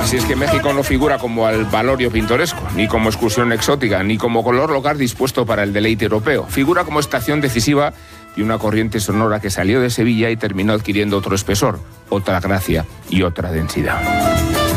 Así es que México no figura como albalorio pintoresco, ni como excursión exótica, ni como color local dispuesto para el deleite europeo. Figura como estación decisiva de una corriente sonora que salió de Sevilla y terminó adquiriendo otro espesor, otra gracia y otra densidad.